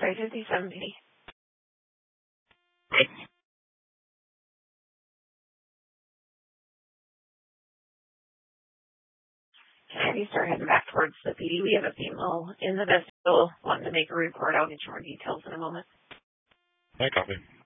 Sorry, 57B. Good. And you start heading back towards the PD. We have a female in the vestibule wanting to make a report. I'll get you more details in a moment. I copy.